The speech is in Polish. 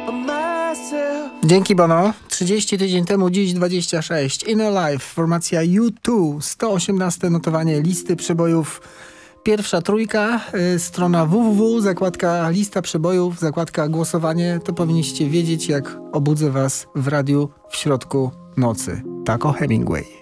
Dzięki Bono. 30 tydzień temu, dziś 26. Inner Life, formacja U2, 118 notowanie listy przebojów. Pierwsza trójka, strona www, zakładka lista przebojów, zakładka głosowanie. To powinniście wiedzieć, jak obudzę was w radiu w środku nocy. Tak o Hemingway.